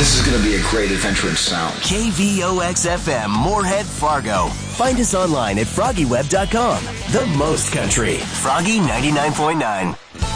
This is going to be a great adventure in sound. KVOX-FM, Moorhead, Fargo. Find us online at FroggyWeb.com. The most country. Froggy 99.9.